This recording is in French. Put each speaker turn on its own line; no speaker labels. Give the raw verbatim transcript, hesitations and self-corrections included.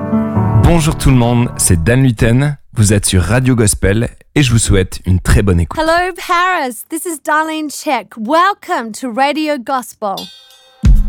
Bonjour tout le monde, c'est Dan Luten, vous êtes sur Radio Gospel et je vous souhaite une très bonne écoute.
Hello Paris, this is Darlene Check. Welcome to Radio Gospel.